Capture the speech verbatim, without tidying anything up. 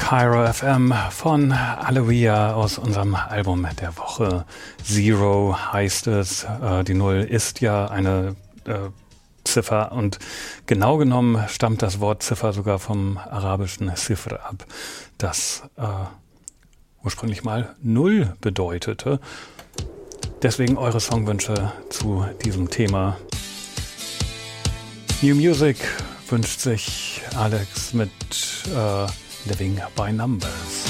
Pyro F M von Aloia aus unserem Album der Woche. Zero heißt es. Äh, die Null ist ja eine äh, Ziffer und genau genommen stammt das Wort Ziffer sogar vom arabischen Zifr ab, das äh, ursprünglich mal Null bedeutete. Deswegen eure Songwünsche zu diesem Thema. New Music wünscht sich Alex mit äh, Living by Numbers.